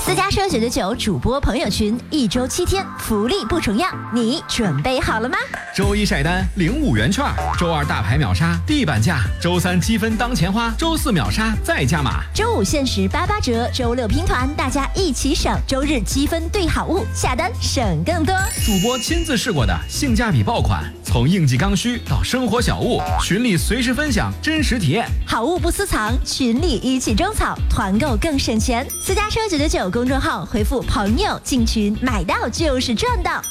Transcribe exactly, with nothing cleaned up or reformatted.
私家车九九九主播朋友群，一周七天，福利不重样，你准备好了吗？ 周一晒单领五元券，周二大牌秒杀地板价，周三积分当钱花，周四秒杀再加码， 周五限时八八折，周六拼团，大家一起省，周日积分兑好物，下单省更多。 主播亲自试过的性价比爆款，从应季刚需到生活小物，群里随时分享真实体验， 好物不私藏，群里一起种草，团购更省钱。私家车九九九公众号回复朋友进群，买到就是赚到。